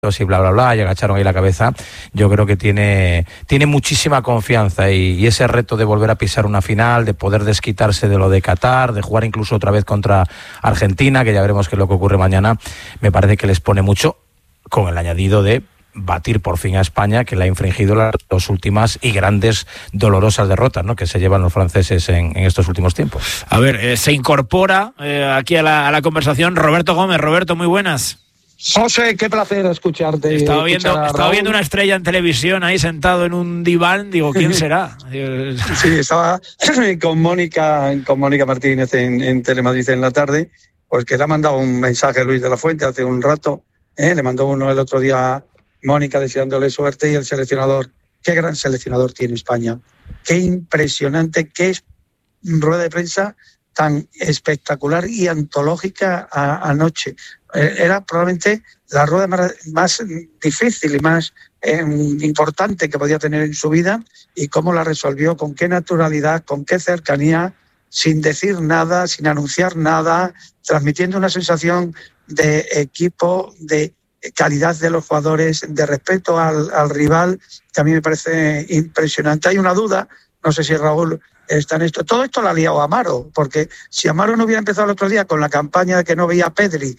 y bla, bla, bla, y agacharon ahí la cabeza. Yo creo que tiene muchísima confianza y ese reto de volver a pisar una final, de poder desquitarse de lo de Qatar, de jugar incluso otra vez contra Argentina, que ya veremos qué es lo que ocurre mañana, me parece que les pone mucho, con el añadido de batir por fin a España, que le ha infringido las dos últimas y grandes, dolorosas derrotas, ¿no?, que se llevan los franceses en estos últimos tiempos. A ver, se incorpora aquí a la conversación Roberto Gómez. Roberto, muy buenas. José, qué placer escucharte. Estaba viendo una estrella en televisión ahí sentado en un diván, digo, ¿quién será? Sí, estaba con Mónica Martínez en Telemadrid en la tarde, pues que le ha mandado un mensaje a Luis de la Fuente hace un rato, le mandó uno el otro día a Mónica deseándole suerte, y el seleccionador, qué gran seleccionador tiene España, qué impresionante, qué rueda de prensa tan espectacular y antológica anoche. Era probablemente la rueda más difícil y más importante que podía tener en su vida, y cómo la resolvió, con qué naturalidad, con qué cercanía, sin decir nada, sin anunciar nada, transmitiendo una sensación de equipo, de calidad de los jugadores, de respeto al rival, que a mí me parece impresionante. Hay una duda, no sé si Raúl está en esto. Todo esto lo ha liado Amaro, porque si Amaro no hubiera empezado el otro día con la campaña de que no veía a Pedri,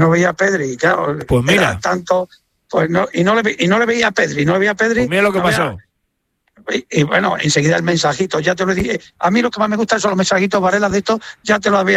claro, pues mira, tanto, pues no, y no le veía a Pedri, pues mira lo que pasó. Y bueno, enseguida el mensajito, ya te lo dije. A mí lo que más me gustan son los mensajitos, Varela, de esto, ya te lo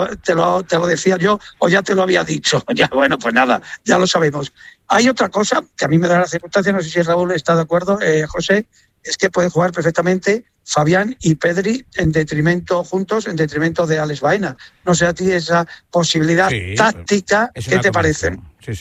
decía yo, o ya te lo había dicho. Ya, bueno, pues nada, ya lo sabemos. Hay otra cosa que a mí me da la circunstancia, no sé si Raúl está de acuerdo, José, es que pueden jugar perfectamente Fabián y Pedri en detrimento de Alex Baena. No sé a ti esa posibilidad táctica, ¿qué te parece?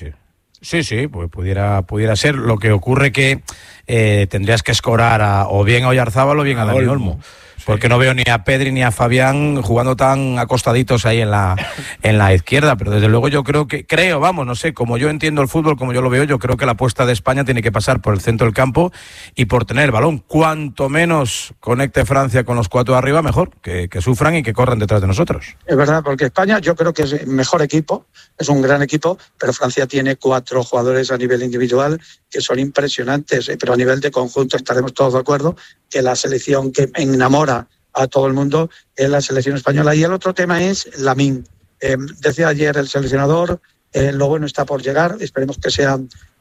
Sí, pues pudiera ser. Lo que ocurre que tendrías que escorar o bien a Oyarzábal o bien a Dani Olmo. Porque no veo ni a Pedri ni a Fabián jugando tan acostaditos ahí en la izquierda, pero desde luego yo creo, no sé, como yo entiendo el fútbol, como yo lo veo, yo creo que la apuesta de España tiene que pasar por el centro del campo y por tener el balón. Cuanto menos conecte Francia con los cuatro de arriba, mejor, que sufran y que corran detrás de nosotros. Es verdad, porque España yo creo que es el mejor equipo, es un gran equipo, pero Francia tiene 4 jugadores a nivel individual que son impresionantes, pero a nivel de conjunto estaremos todos de acuerdo que la selección que enamora a todo el mundo es la selección española. Y el otro tema es Lamine. Decía ayer el seleccionador, lo bueno está por llegar, esperemos que sea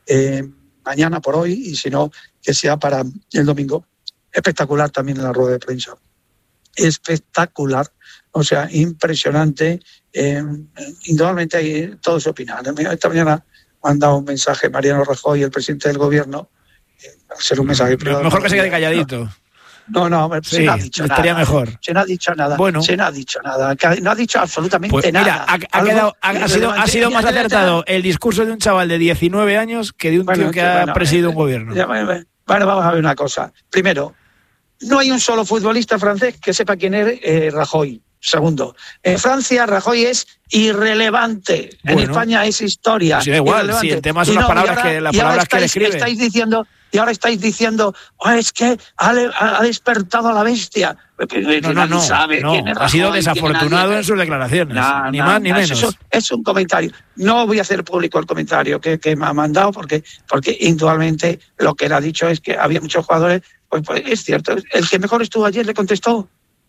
mañana por hoy, y si no, que sea para el domingo. Espectacular también en la rueda de prensa. Espectacular, o sea, impresionante. Indudablemente ahí todos opinan. Esta mañana me han dado un mensaje Mariano Rajoy, el presidente del gobierno, al ser un mensaje privado. Mejor que se quede calladito. No, se no ha dicho nada. Estaría mejor. Se no ha dicho nada. Bueno. Se no ha dicho nada. No ha dicho absolutamente pues nada. Mira, ha sido más acertado el discurso de un chaval de 19 años que de un tío que ha presidido un gobierno. Bueno, vamos a ver una cosa. Primero, no hay un solo futbolista francés que sepa quién es Rajoy. Segundo, en Francia Rajoy es irrelevante. Bueno, en España es historia. Pues da igual, si el tema son las palabras que él escribe. Y ahora estáis diciendo, es que ha despertado a la bestia. No, sabe quién es Rajoy, ha sido desafortunado en sus declaraciones, ni más ni menos. Eso es un comentario. No voy a hacer público el comentario que me ha mandado, porque indudablemente lo que él ha dicho es que había muchos jugadores. Pues es cierto, el que mejor estuvo ayer le contestó.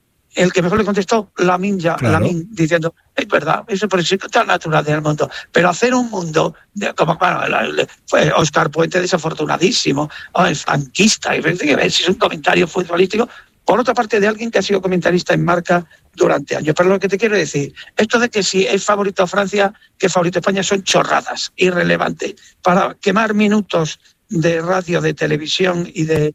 Lamine, diciendo, es verdad, eso por eso es tan natural del mundo. Pero hacer un mundo, fue Óscar Puente desafortunadísimo, es franquista, es un comentario futbolístico, por otra parte de alguien que ha sido comentarista en Marca durante años. Pero lo que te quiero decir, esto de que si es favorito Francia, que favorito España, son chorradas, irrelevantes. Para quemar minutos de radio, de televisión y de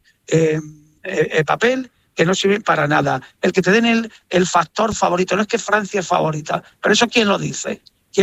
papel, que no sirven para nada. El que te den el factor favorito, no es que Francia es favorita, pero eso ¿quién lo dice?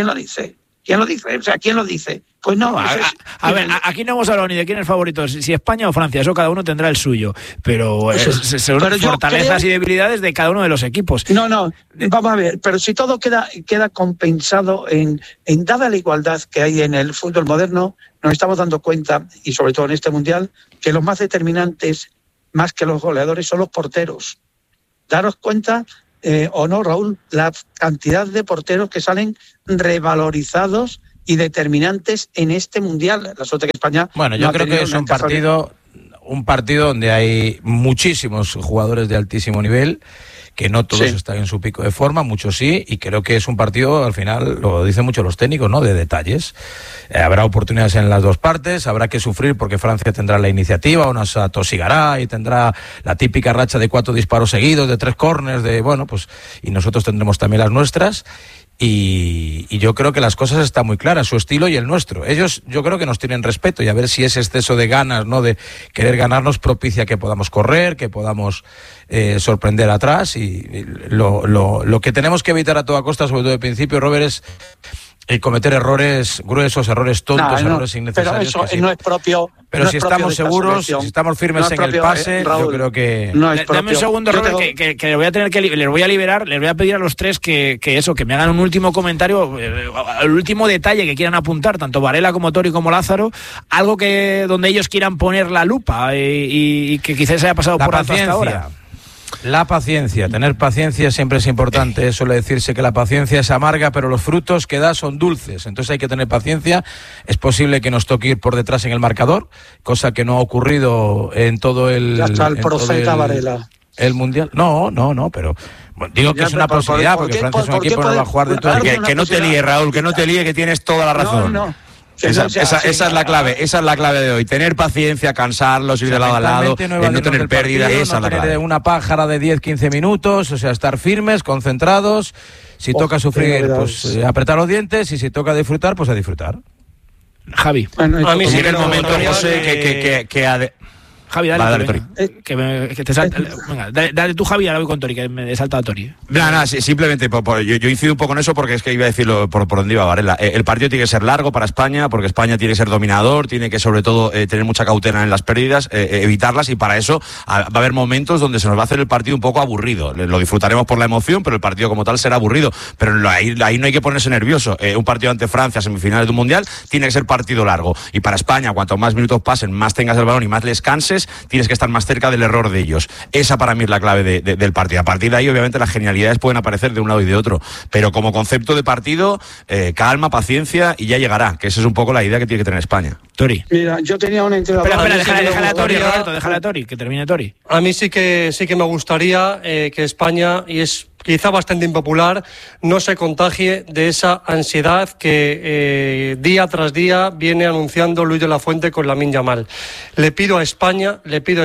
O sea, ¿quién lo dice? Pues no. A ver, aquí no hemos hablado ni de quién es favorito, si España o Francia, eso cada uno tendrá el suyo, pero son fortalezas y debilidades de cada uno de los equipos. No, vamos a ver, pero si todo queda compensado en dada la igualdad que hay en el fútbol moderno, nos estamos dando cuenta, y sobre todo en este Mundial, que los más determinantes, más que los goleadores, son los porteros. Daros cuenta, o no, Raúl, la cantidad de porteros que salen revalorizados y determinantes en este Mundial. La suerte que España... Bueno, yo creo que es un partido donde hay muchísimos jugadores de altísimo nivel, que no todos están en su pico de forma, muchos sí, y creo que es un partido, al final, lo dicen mucho los técnicos, ¿no?, de detalles. Habrá oportunidades en las dos partes, habrá que sufrir porque Francia tendrá la iniciativa, o nos atosigará y tendrá la típica racha de 4 disparos seguidos, de 3 córners, y nosotros tendremos también las nuestras. Y yo creo que las cosas están muy claras, su estilo y el nuestro. Ellos, yo creo que nos tienen respeto, y a ver si ese exceso de ganas, ¿no?, de querer ganarnos, propicia que podamos correr, que podamos sorprender atrás. Y lo que tenemos que evitar a toda costa, sobre todo de principio, Robert, es cometer errores gruesos, errores tontos, errores innecesarios. Pero eso no es propio. Pero no si es propio estamos seguros, si estamos firmes en el pase, Raúl, yo creo que... Dame un segundo, Robert, que le voy a tener que... Les voy a liberar, les voy a pedir a los tres que me hagan un último comentario, el último detalle que quieran apuntar, tanto Varela como Tori como Lázaro, algo donde ellos quieran poner la lupa y que quizás se haya pasado por alto hasta ahora. La paciencia, tener paciencia siempre es importante. Suele decirse que la paciencia es amarga, pero los frutos que da son dulces. Entonces hay que tener paciencia. Es posible que nos toque ir por detrás en el marcador, cosa que no ha ocurrido en todo el... Ya está el profeta Varela. El Mundial. No, pero digo que es una posibilidad, porque Francia es un equipo que no va a jugar de todo. Que no te líe, Raúl, que no te líe, que tienes toda la razón. No. Esa es la clave, esa es la clave de hoy. Tener paciencia, cansarlos, ir de lado a lado, no tener pérdidas, esa es la clave. Una pájara de 10-15 minutos, o sea, estar firmes, concentrados. Si toca sufrir, pues apretar los dientes, y si toca disfrutar, pues a disfrutar. Javi. Bueno, a mí sí, en el momento, José, Javi, dale, Tori. Que te salta. Venga, dale tú, Javi, ahora voy con Tori, que me he saltado a Tori. No, simplemente yo incido un poco en eso, porque es que iba a decirlo por donde iba Varela. El partido tiene que ser largo para España, porque España tiene que ser dominador, tiene que sobre todo tener mucha cautela en las pérdidas, evitarlas, y para eso va a haber momentos donde se nos va a hacer el partido un poco aburrido. Lo disfrutaremos por la emoción, pero el partido como tal será aburrido. Pero ahí no hay que ponerse nervioso. Un partido ante Francia, semifinales de un Mundial, tiene que ser partido largo. Y para España, cuanto más minutos pasen, más tengas el balón y más les canses, tienes que estar más cerca del error de ellos. Esa para mí es la clave del partido. A partir de ahí, obviamente, las genialidades pueden aparecer de un lado y de otro, pero como concepto de partido, calma, paciencia, y ya llegará, que esa es un poco la idea que tiene que tener España. Tori. Mira, yo tenía una entrenador... Espera, déjale a Tori, Roberto, déjale a Tori, que termine Tori. A mí sí que me gustaría que España, y es quizá bastante impopular, no se contagie de esa ansiedad que día tras día viene anunciando Luis de la Fuente con Lamine Yamal. Le pido a España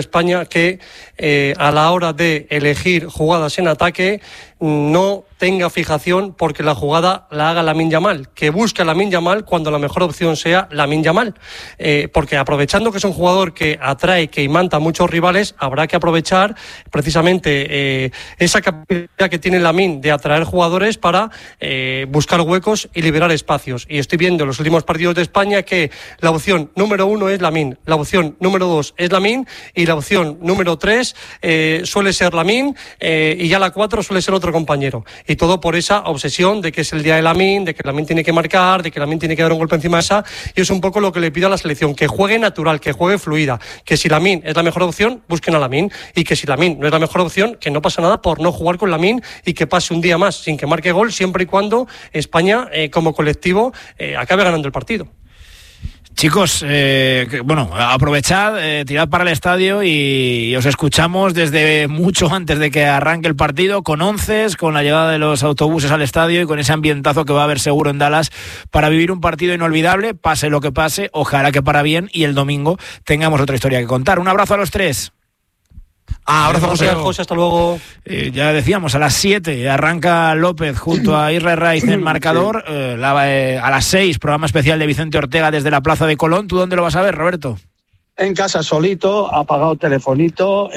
que a la hora de elegir jugadas en ataque no tenga fijación porque la jugada la haga Lamine Yamal, que busque a Lamine Yamal cuando la mejor opción sea Lamine Yamal, porque aprovechando que es un jugador que atrae, que imanta a muchos rivales, habrá que aprovechar precisamente esa capacidad que tiene Lamine de atraer jugadores para buscar huecos y liberar espacios. Y estoy viendo en los últimos partidos de España que la opción número 1 es Lamine, la opción número 2 es Lamine, y la opción número 3 suele ser Lamine, y ya la 4 suele ser otro compañero. Y todo por esa obsesión de que es el día de Lamine, de que Lamine tiene que marcar, de que Lamine tiene que dar un golpe encima de esa, y es un poco lo que le pido a la selección, que juegue natural, que juegue fluida, que si Lamine es la mejor opción, busquen a Lamine, y que si Lamine no es la mejor opción, que no pasa nada por no jugar con Lamine y que pase un día más sin que marque gol, siempre y cuando España como colectivo acabe ganando el partido. Chicos, aprovechad, tirad para el estadio y os escuchamos desde mucho antes de que arranque el partido, con onces, con la llegada de los autobuses al estadio y con ese ambientazo que va a haber seguro en Dallas para vivir un partido inolvidable, pase lo que pase, ojalá que para bien, y el domingo tengamos otra historia que contar. Un abrazo a los tres. Abrazo, José, hasta luego. Ya decíamos, a las 7 arranca López junto a Israel Raiz en el marcador. A las 6, programa especial de Vicente Ortega desde la Plaza de Colón. ¿Tú dónde lo vas a ver, Roberto? En casa, solito, apagado el telefonito.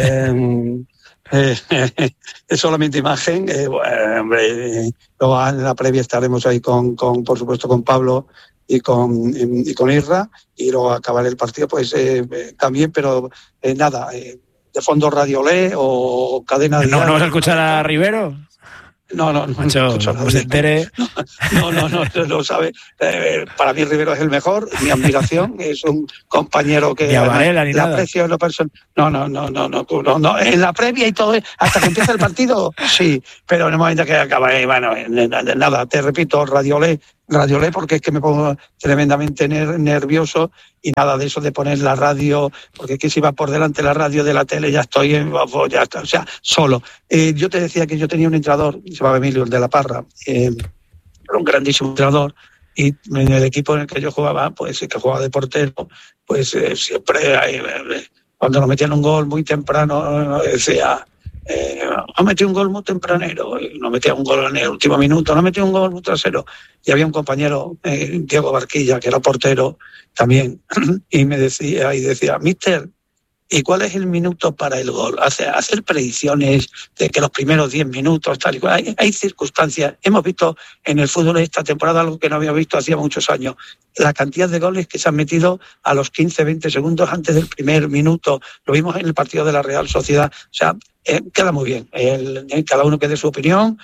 Solamente imagen. Luego en la previa estaremos ahí con por supuesto, con Pablo y con Isra. Y luego acabar el partido, pues también, pero nada... de fondo Radio Le o cadena de... ¿No vas a escuchar a Rivero? No. Macho, no se entere. No sabe. Para mí Rivero es el mejor, mi admiración, es un compañero que ni a Varela, ni le nada. aprecio en lo personal. No, en la previa y todo, hasta que empieza el partido, sí, pero en el momento que acaba, nada, te repito, Radio Le Radiolé, porque es que me pongo tremendamente nervioso, y nada de eso de poner la radio, porque es que si va por delante la radio de la tele ya estoy, ya está, o sea, solo. Yo te decía que yo tenía un entrenador, se llamaba Emilio, el de La Parra, era un grandísimo entrenador, y en el equipo en el que yo jugaba, pues que jugaba de portero, pues siempre cuando nos metían un gol muy temprano, decía... ha metido un gol muy tempranero, y no metía un gol en el último minuto, no metió un gol muy trasero. Y había un compañero, Diego Barquilla, que era portero también, y me decía, míster, ¿y cuál es el minuto para el gol? Hacer predicciones de que los primeros 10 minutos, tal y cual. Hay circunstancias. Hemos visto en el fútbol esta temporada algo que no había visto hacía muchos años. La cantidad de goles que se han metido a los 15-20 segundos antes del primer minuto. Lo vimos en el partido de la Real Sociedad. O sea, queda muy bien. Cada uno que dé su opinión,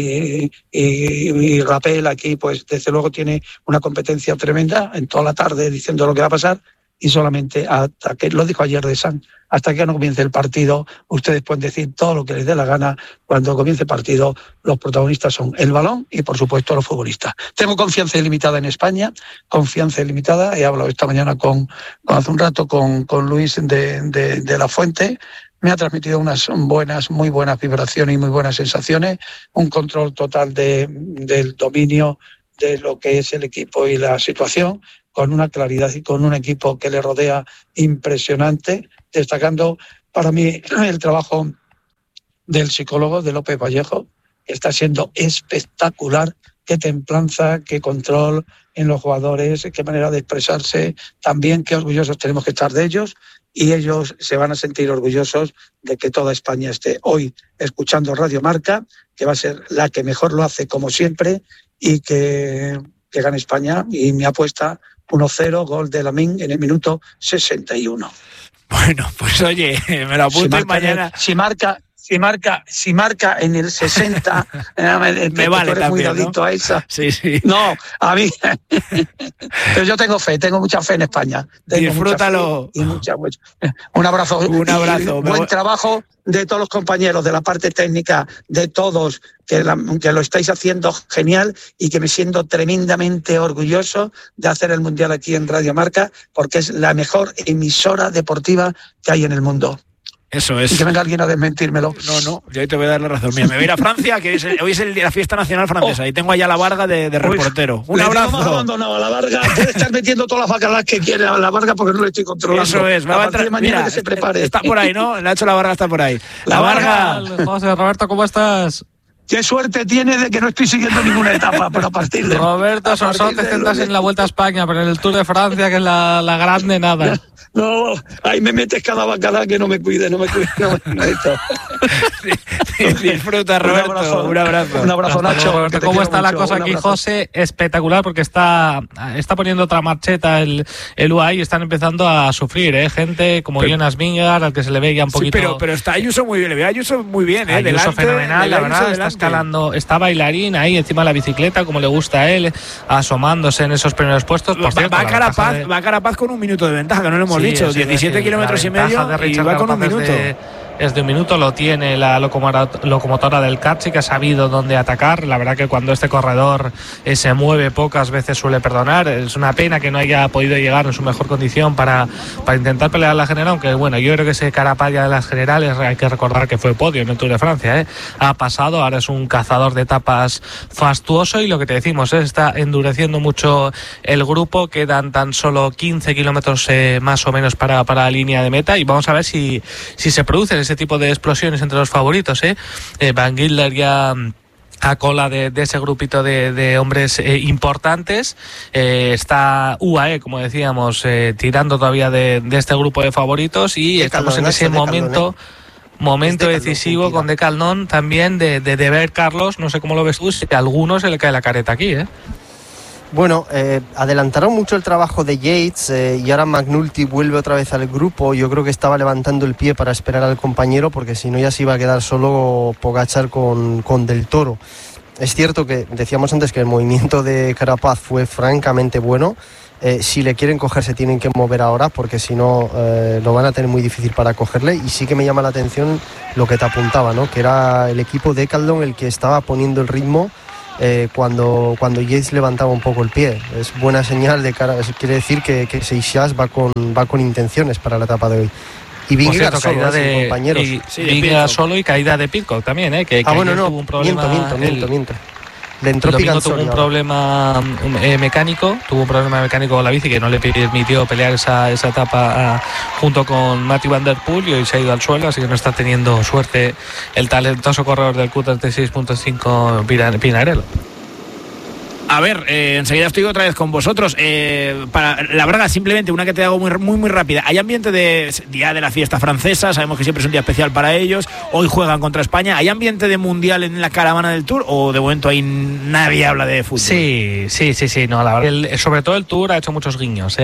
y Rapel aquí, pues desde luego tiene una competencia tremenda en toda la tarde diciendo lo que va a pasar. Y solamente hasta que, lo dijo ayer de San, hasta que no comience el partido, ustedes pueden decir todo lo que les dé la gana. Cuando comience el partido, los protagonistas son el balón y, por supuesto, los futbolistas. Tengo confianza ilimitada en España, confianza ilimitada. He hablado esta mañana hace un rato con Luis de la Fuente. Me ha transmitido unas muy buenas vibraciones y muy buenas sensaciones, un control total del dominio de lo que es el equipo y la situación, con una claridad y con un equipo que le rodea impresionante, destacando para mí el trabajo del psicólogo de López Vallejo. Está siendo espectacular. Qué templanza, qué control en los jugadores, qué manera de expresarse, también qué orgullosos tenemos que estar de ellos, y ellos se van a sentir orgullosos de que toda España esté hoy escuchando Radio Marca, que va a ser la que mejor lo hace como siempre, y que gane España. Y mi apuesta, 1-0, gol de Lamine en el minuto 61. Bueno, pues oye, me lo apunto y mañana... Si marca en el 60, me vale también, muy adicto, ¿no? A esa. Sí. No, a mí. Pero yo tengo mucha fe en España. Disfrútalo. Un abrazo. Un abrazo. Buen trabajo de todos los compañeros, de la parte técnica, de todos, que lo estáis haciendo genial, y que me siento tremendamente orgulloso de hacer el Mundial aquí en Radio Marca, porque es la mejor emisora deportiva que hay en el mundo. Eso es. Y que venga alguien a desmentírmelo. No, yo ahí te voy a dar la razón. Mira, me voy a ir a Francia, que hoy es la fiesta nacional francesa, y tengo allá a la Varga de reportero. Un abrazo. Le hemos abandonado a la Varga. Puede estar metiendo todas las bacalas que quiere a la Varga, porque no le estoy controlando. Eso es. A partir de mañana, mira, que se prepare. Está por ahí, ¿no? Nacho La Varga está por ahí. La Varga. José Roberto, ¿cómo estás? Qué suerte tiene de que no estoy siguiendo ninguna etapa, pero a partir de... Roberto Sosón, te centras en la Vuelta a España, pero en el Tour de Francia, que es la grande, nada. No, ahí me metes cada bacala, que no me cuide. Disfruta, Roberto. Un abrazo. Nacho. Roberto, ¿cómo está la cosa aquí, José? Espectacular, porque está poniendo otra marcheta el UAE, y están empezando a sufrir, gente como Jonas Vingegaard, al que se le ve ya un poquito... Sí, pero está Ayuso muy bien, le veo a Ayuso muy bien, Ayuso delante, fenomenal, la verdad, está escalando, está bailarín ahí encima de la bicicleta, como le gusta a él, asomándose en esos primeros puestos. Por cierto, va a Carapaz con un minuto de ventaja, que no lo hemos dicho, 17 kilómetros y medio, y va con un minuto. Es de un minuto, lo tiene la locomotora del Carchi, que ha sabido dónde atacar. La verdad que cuando este corredor se mueve, pocas veces suele perdonar. Es una pena que no haya podido llegar en su mejor condición para intentar pelear la general, aunque bueno, yo creo que ese Carapaz ya de las generales, hay que recordar que fue podio en el Tour de Francia, ha pasado, ahora es un cazador de etapas fastuoso, y lo que te decimos, está endureciendo mucho el grupo. Quedan tan solo 15 kilómetros más o menos para la línea de meta, y vamos a ver si se producen ese tipo de explosiones entre los favoritos. Van Gildler ya a cola de ese grupito de hombres importantes. Está UAE, como decíamos, tirando todavía de este grupo de favoritos, y estamos en ese momento decisivo con De Caldón también de ver, Carlos, no sé cómo lo ves tú, si a alguno se le cae la careta aquí, Bueno, adelantaron mucho el trabajo de Yates, y ahora McNulty vuelve otra vez al grupo. Yo creo que estaba levantando el pie para esperar al compañero, porque si no ya se iba a quedar solo Pogačar con Del Toro. Es cierto que decíamos antes que el movimiento de Carapaz fue francamente bueno. Si le quieren coger se tienen que mover ahora, porque si no lo van a tener muy difícil para cogerle. Y sí que me llama la atención lo que te apuntaba, ¿no? Que era el equipo de Caldón el que estaba poniendo el ritmo cuando Yates levantaba un poco el pie. Es buena señal de cara, quiere decir que Seixas va con intenciones para la etapa de hoy. Y Vingegaard solo, caída de compañeros. Vingegaard solo y caída de Pidcock también, que bueno, no, tuvo un problema. Miento. Le entró tuvo un problema mecánico, con la bici que no le permitió pelear esa etapa junto con Mathieu Van Der Poel, y hoy se ha ido al suelo, así que no está teniendo suerte el talentoso corredor del Q36.5 Pinarello. A ver, enseguida estoy otra vez con vosotros. La verdad, simplemente una que te hago muy rápida. Hay ambiente de día de la fiesta francesa, sabemos que siempre es un día especial para ellos. Hoy juegan contra España. ¿Hay ambiente de mundial en la caravana del Tour o de momento ahí nadie habla de fútbol? Sí, no, la verdad. Sobre todo el Tour ha hecho muchos guiños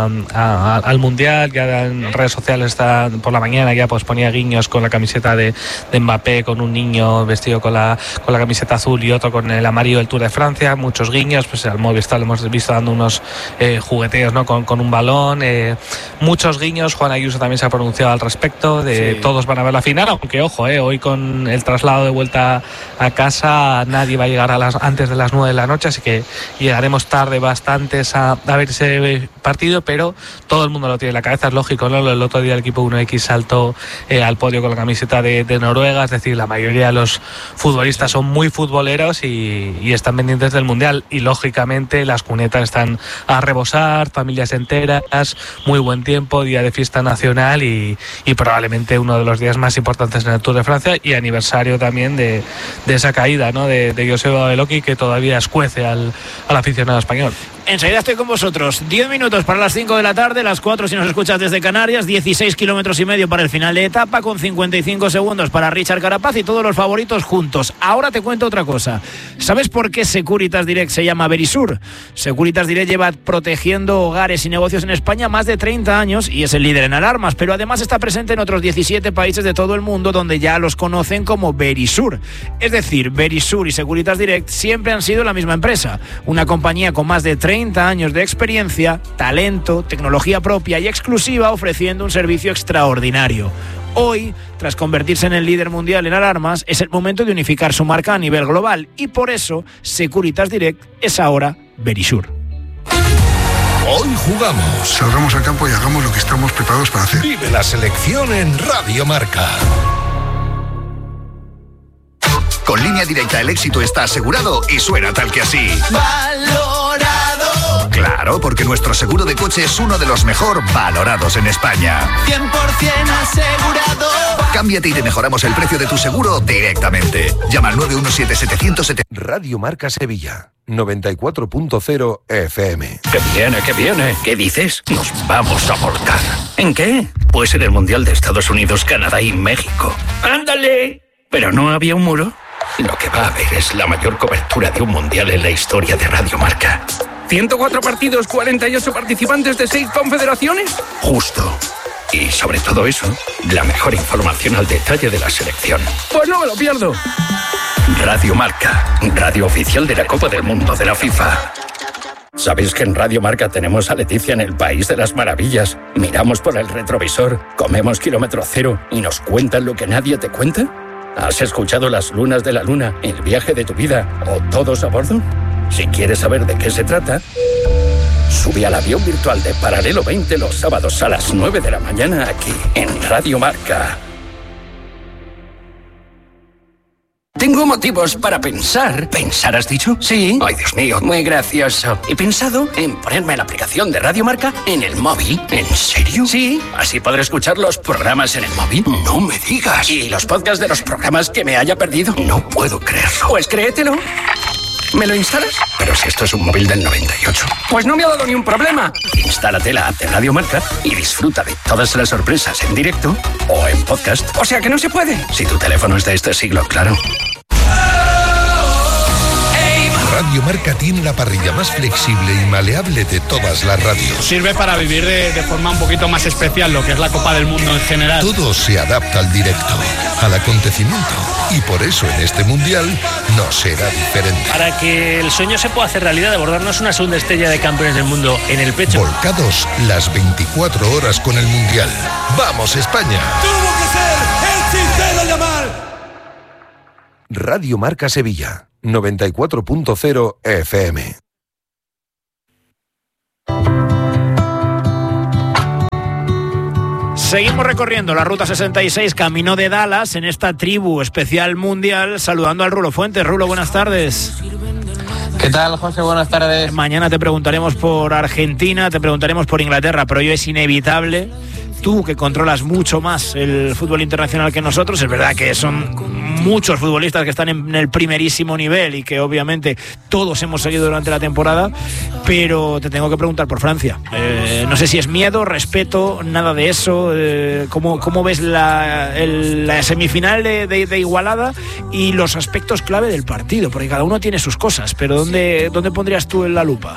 al mundial. Ya en redes sociales por la mañana ya pues ponía guiños con la camiseta de Mbappé, con un niño vestido con la camiseta azul y otro con el amarillo del Tour de Francia. Muchos guiños, pues al Movistar lo hemos visto dando unos jugueteos, ¿no? con un balón, muchos guiños. Juan Ayuso también se ha pronunciado al respecto de todos van a ver la final, aunque ojo, hoy con el traslado de vuelta a casa nadie va a llegar antes de las 9 de la noche, así que llegaremos tarde bastantes a ver ese partido, pero todo el mundo lo tiene en la cabeza, es lógico, ¿no? El otro día el equipo 1X saltó al podio con la camiseta de Noruega, es decir, la mayoría de los futbolistas son muy futboleros y están pendientes del mundial. Y lógicamente las cunetas están a rebosar, familias enteras, muy buen tiempo, día de fiesta nacional y probablemente uno de los días más importantes en el Tour de Francia, y aniversario también de esa caída, ¿no? de Joseba Beloki, que todavía escuece al aficionado español. Enseguida estoy con vosotros. 10 minutos para las 5 de la tarde, las 4 si nos escuchas desde Canarias, 16 kilómetros y medio para el final de etapa, con 55 segundos para Richard Carapaz y todos los favoritos juntos. Ahora te cuento otra cosa. ¿Sabes por qué Securitas Direct se llama Verisur? Securitas Direct lleva protegiendo hogares y negocios en España más de 30 años y es el líder en alarmas, pero además está presente en otros 17 países de todo el mundo donde ya los conocen como Verisur. Es decir, Verisur y Securitas Direct siempre han sido la misma empresa, una compañía con más de 30 años de experiencia, talento, tecnología propia y exclusiva, ofreciendo un servicio extraordinario. Hoy, tras convertirse en el líder mundial en alarmas, es el momento de unificar su marca a nivel global y por eso Securitas Direct es ahora Verisur. Hoy jugamos. Salgamos al campo y hagamos lo que estamos preparados para hacer. Vive la selección en Radio Marca. Con Línea Directa el éxito está asegurado y suena tal que así. ¡Valorado! Claro, porque nuestro seguro de coche es uno de los mejor valorados en España. 100% asegurado. Cámbiate y te mejoramos el precio de tu seguro directamente. Llama al 917-770. Radio Marca Sevilla, 94.0 FM. ¡Que viene, que viene! ¿Qué dices? Nos vamos a volcar. ¿En qué? Pues en el Mundial de Estados Unidos, Canadá y México. ¡Ándale! ¿Pero no había un muro? Lo que va a haber es la mayor cobertura de un mundial en la historia de Radio Marca. 104 partidos, 48 participantes de 6 confederaciones. Justo. Y sobre todo eso, la mejor información al detalle de la selección. Pues no me lo pierdo. Radio Marca, radio oficial de la Copa del Mundo de la FIFA. ¿Sabéis que en Radio Marca tenemos a Leticia en el País de las Maravillas? Miramos por el retrovisor, comemos kilómetro cero y nos cuentan lo que nadie te cuenta. ¿Has escuchado Las Lunas de la Luna, El viaje de tu vida o Todos a bordo? Si quieres saber de qué se trata, sube al avión virtual de Paralelo 20 los sábados a las 9 de la mañana aquí en Radio Marca. Tengo motivos para pensar. ¿Pensar has dicho? Sí. Ay, Dios mío. Muy gracioso. He pensado en ponerme la aplicación de Radio Marca en el móvil. ¿En serio? Sí. ¿Así podré escuchar los programas en el móvil? No me digas. ¿Y los podcasts de los programas que me haya perdido? No puedo creerlo. Pues créetelo. ¿Me lo instalas? Pero si esto es un móvil del 98. Pues no me ha dado ni un problema. Instálate la app de Radio Marca y disfruta de todas las sorpresas en directo o en podcast. O sea que no se puede. Si tu teléfono es de este siglo, claro. Radio Marca tiene la parrilla más flexible y maleable de todas las radios. Sirve para vivir de forma un poquito más especial lo que es la Copa del Mundo en general. Todo se adapta al directo, al acontecimiento. Y por eso en este Mundial no será diferente. Para que el sueño se pueda hacer realidad de abordarnos una segunda estrella de campeones del mundo en el pecho. Volcados las 24 horas con el Mundial. ¡Vamos, España! ¡Tuvo que ser el Chintero Yamal! Radio Marca Sevilla. 94.0 FM. Seguimos recorriendo la Ruta 66, camino de Dallas, en esta tribu especial mundial, saludando al Rulo Fuentes. Rulo, buenas tardes. ¿Qué tal, José? Buenas tardes. Mañana te preguntaremos por Argentina, te preguntaremos por Inglaterra, pero hoy es inevitable. Tú, que controlas mucho más el fútbol internacional que nosotros, es verdad que son muchos futbolistas que están en el primerísimo nivel y que obviamente todos hemos seguido durante la temporada, pero te tengo que preguntar por Francia. No sé si es miedo, respeto, nada de eso. ¿Cómo ves la semifinal de igualada y los aspectos clave del partido? Porque cada uno tiene sus cosas, pero ¿dónde pondrías tú en la lupa?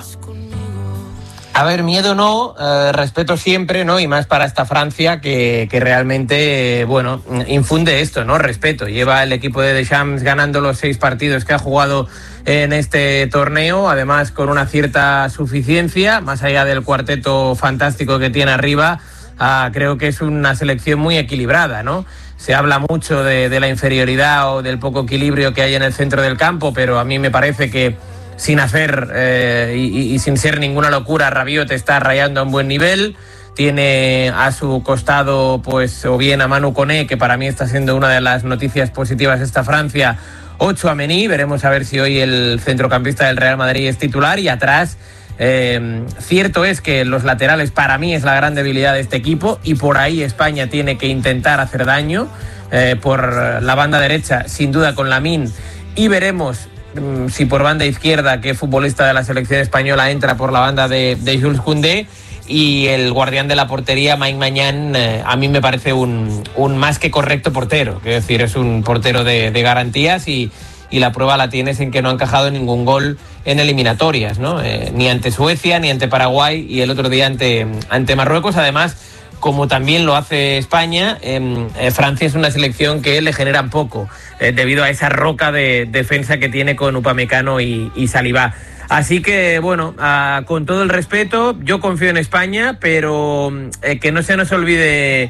A ver, miedo no, respeto siempre, ¿no? Y más para esta Francia que realmente, bueno, infunde esto, ¿no? Respeto. Lleva el equipo de Deschamps ganando los 6 partidos que ha jugado en este torneo, además con una cierta suficiencia, más allá del cuarteto fantástico que tiene arriba. Creo que es una selección muy equilibrada, ¿no? Se habla mucho de la inferioridad o del poco equilibrio que hay en el centro del campo, pero a mí me parece que sin hacer y sin ser ninguna locura, Rabiot está rayando a un buen nivel. Tiene a su costado, pues, o bien a Manu Koné, que para mí está siendo una de las noticias positivas de esta Francia, o Tchouaméni. Veremos a ver si hoy el centrocampista del Real Madrid es titular. Y atrás, cierto es que los laterales para mí es la gran debilidad de este equipo, y por ahí España tiene que intentar hacer daño. Por la banda derecha, sin duda con Lamine, y veremos si por banda izquierda qué futbolista de la selección española entra por la banda de Jules Koundé. Y el guardián de la portería, Mike Maignan, a mí me parece un más que correcto portero. Quiero decir, es un portero de garantías, y la prueba la tienes en que no ha encajado ningún gol en eliminatorias, ¿no? Ni ante Suecia, ni ante Paraguay, y el otro día ante Marruecos. Además, como también lo hace España, Francia es una selección que le generan poco, debido a esa roca de defensa que tiene con Upamecano y Saliba. Así que, bueno, con todo el respeto, yo confío en España, pero que no se nos olvide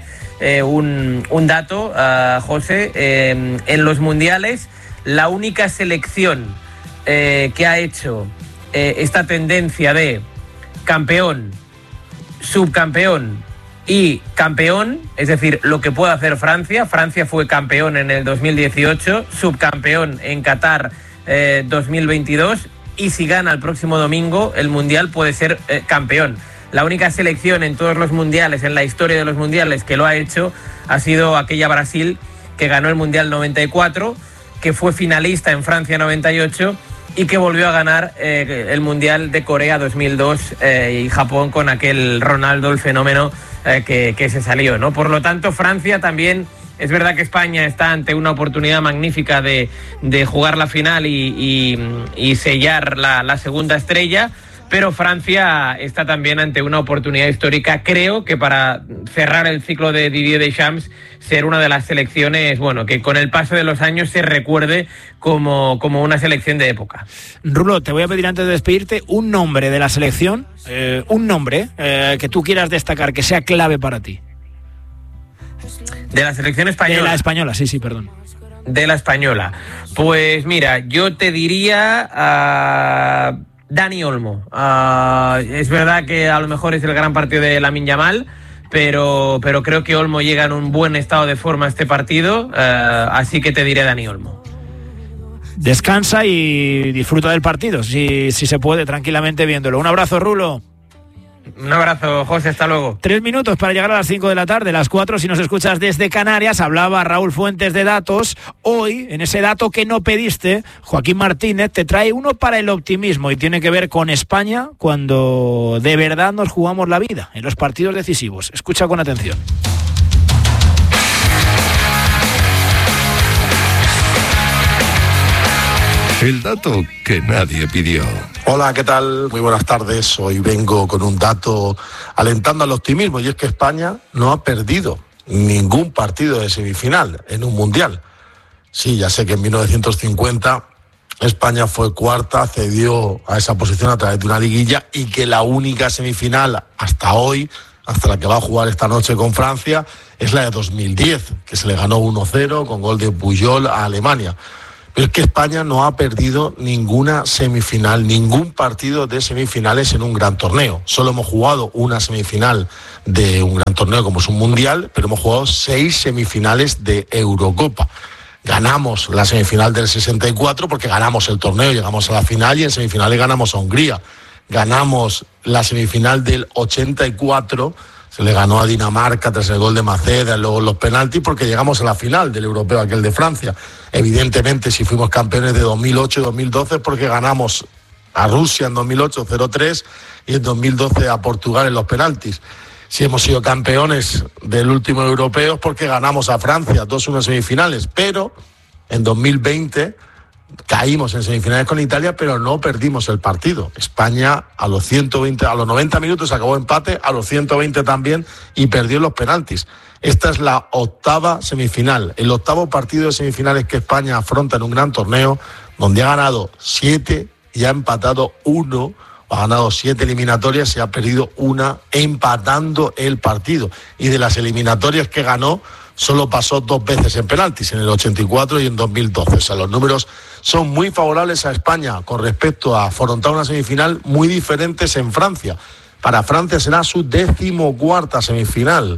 un dato, José. En los mundiales, la única selección que ha hecho esta tendencia de campeón, subcampeón y campeón, es decir, lo que puede hacer Francia. Francia fue campeón en el 2018, subcampeón en Qatar 2022, y si gana el próximo domingo el Mundial puede ser campeón. La única selección en todos los mundiales, en la historia de los mundiales, que lo ha hecho ha sido aquella Brasil que ganó el Mundial 94, que fue finalista en Francia 98 y que volvió a ganar el Mundial de Corea 2002 y Japón con aquel Ronaldo, el fenómeno que se salió, ¿no? Por lo tanto, Francia también, es verdad que España está ante una oportunidad magnífica de jugar la final y sellar la segunda estrella, pero Francia está también ante una oportunidad histórica, creo que para cerrar el ciclo de Didier Deschamps, ser una de las selecciones, bueno, que con el paso de los años se recuerde como una selección de época. Rulo, te voy a pedir antes de despedirte un nombre de la selección, un nombre que tú quieras destacar, que sea clave para ti. ¿De la selección española? De la española, sí, perdón. De la española. Pues mira, yo te diría Dani Olmo. Es verdad que a lo mejor es el gran partido de Lamine Yamal, pero creo que Olmo llega en un buen estado de forma a este partido, así que te diré Dani Olmo. Descansa y disfruta del partido, si se puede, tranquilamente viéndolo. Un abrazo, Rulo. Un abrazo, José, hasta luego. 3 minutos para llegar a las 5 de la tarde, las 4 si nos escuchas desde Canarias. Hablaba Raúl Fuentes de datos. Hoy, en ese dato que no pediste, Joaquín Martínez te trae uno para el optimismo y tiene que ver con España cuando de verdad nos jugamos la vida en los partidos decisivos. Escucha con atención. El dato que nadie pidió. Hola, ¿qué tal? Muy buenas tardes. Hoy vengo con un dato alentando al optimismo, y es que España no ha perdido ningún partido de semifinal en un mundial. Sí, ya sé que en 1950 España fue cuarta, accedió a esa posición a través de una liguilla, y que la única semifinal hasta hoy, hasta la que va a jugar esta noche con Francia, es la de 2010, que se le ganó 1-0 con gol de Puyol a Alemania. Pero es que España no ha perdido ninguna semifinal, ningún partido de semifinales en un gran torneo. Solo hemos jugado una semifinal de un gran torneo como es un mundial, pero hemos jugado 6 semifinales de Eurocopa. Ganamos la semifinal del 64 porque ganamos el torneo, llegamos a la final y en semifinales ganamos a Hungría. Ganamos la semifinal del 84, se le ganó a Dinamarca tras el gol de Maceda, luego los penaltis, porque llegamos a la final del europeo, aquel de Francia. Evidentemente, si fuimos campeones de 2008 y 2012, porque ganamos a Rusia en 2008 0-3 y en 2012 a Portugal en los penaltis. Si hemos sido campeones del último europeo es porque ganamos a Francia 2-1 en semifinales, pero en 2020 caímos en semifinales con Italia, pero no perdimos el partido. España a los 90 minutos acabó empate, a los 120 también, y perdió los penaltis. Esta es la 8ª semifinal, el 8º partido de semifinales que España afronta en un gran torneo, donde ha ganado 7 y ha empatado 1, ha ganado 7 eliminatorias y ha perdido 1 empatando el partido. Y de las eliminatorias que ganó, solo pasó 2 veces en penaltis, en el 84 y en 2012. O sea, los números son muy favorables a España con respecto a afrontar una semifinal, muy diferentes en Francia. Para Francia será su 14ª semifinal.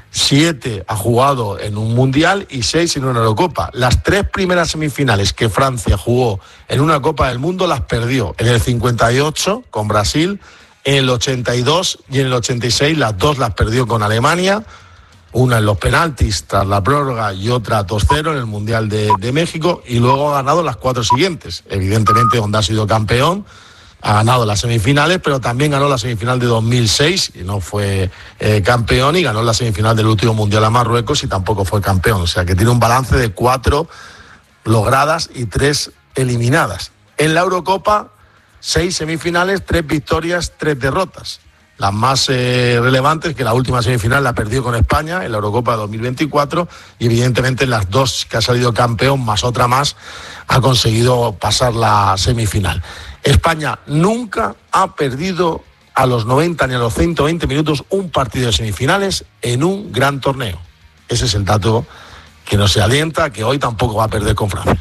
7 ha jugado en un mundial y 6 en una Eurocopa. Las 3 primeras semifinales que Francia jugó en una Copa del Mundo las perdió. En el 58 con Brasil, en el 82 y en el 86 las 2 las perdió con Alemania. Una en los penaltis tras la prórroga y otra 2-0 en el Mundial de México, y luego ha ganado las 4 siguientes. Evidentemente, donde ha sido campeón, ha ganado las semifinales, pero también ganó la semifinal de 2006 y no fue campeón, y ganó la semifinal del último Mundial a Marruecos y tampoco fue campeón. O sea que tiene un balance de 4 logradas y 3 eliminadas. En la Eurocopa, 6 semifinales, 3 victorias, 3 derrotas. Las más relevantes, que la última semifinal la perdió con España en la Eurocopa de 2024, y evidentemente en las 2 que ha salido campeón, más otra más, ha conseguido pasar la semifinal. España nunca ha perdido a los 90 ni a los 120 minutos un partido de semifinales en un gran torneo. Ese es el dato que nos alienta, que hoy tampoco va a perder con Francia.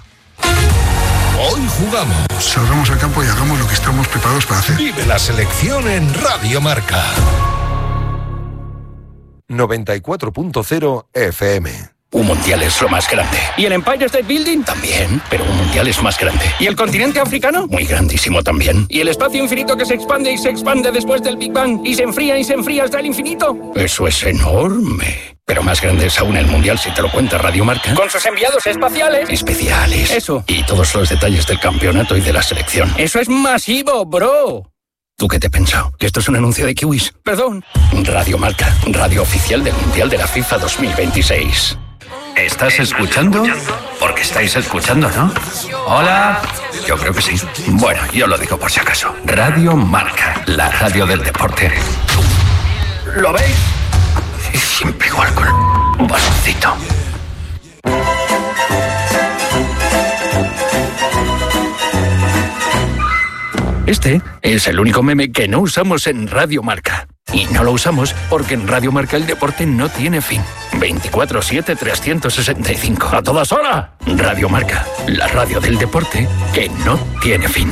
Hoy jugamos. Salgamos al campo y hagamos lo que estamos preparados para hacer. Vive la selección en Radio Marca. 94.0 FM. Un mundial es lo más grande. ¿Y el Empire State Building? También. Pero un mundial es más grande. ¿Y el continente africano? Muy grandísimo también. ¿Y el espacio infinito que se expande y se expande después del Big Bang? ¿Y se enfría hasta el infinito? Eso es enorme. Pero más grande es aún el mundial si te lo cuenta Radio Marca. Con sus enviados espaciales. Especiales. Eso. Y todos los detalles del campeonato y de la selección. Eso es masivo, bro. ¿Tú qué te has pensado? ¿Que esto es un anuncio de kiwis? Perdón. Radio Marca, radio oficial del Mundial de la FIFA 2026. ¿Estás escuchando? Porque estáis escuchando, ¿no? Hola. Yo creo que sí. Bueno, yo lo digo por si acaso. Radio Marca, la radio del deporte. ¿Lo veis? Siempre igual con un baloncito. Este es el único meme que no usamos en Radio Marca. Y no lo usamos porque en Radio Marca el deporte no tiene fin. 24/7, 365. ¡A todas horas! Radio Marca, la radio del deporte que no tiene fin.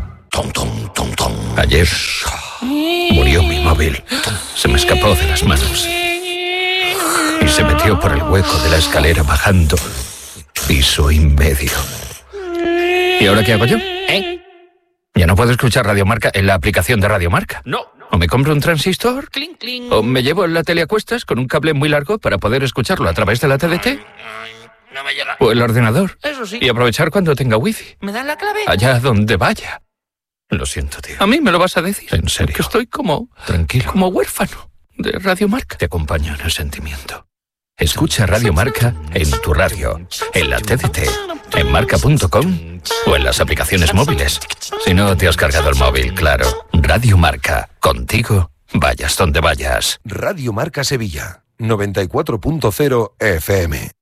Ayer murió mi móvil. Se me escapó de las manos. Y se metió por el hueco de la escalera bajando piso y medio. ¿Y ahora qué hago yo? Ya no puedo escuchar Radio Marca en la aplicación de Radio Marca. No. O me compro un transistor, clink, clink. O me llevo la tele a cuestas con un cable muy largo para poder escucharlo a través de la TDT. No me llega. O el ordenador. Eso sí. Y aprovechar cuando tenga wifi. ¿Me dan la clave? Allá donde vaya. Lo siento, tío. ¿A mí me lo vas a decir? En serio. Que estoy como... Tranquilo. Como huérfano de Radio Marca. Te acompaño en el sentimiento. Escucha Radio Marca en tu radio, en la TDT, en marca.com o en las aplicaciones móviles. Si no te has cargado el móvil, claro. Radio Marca, contigo, vayas donde vayas. Radio Marca Sevilla, 94.0 FM.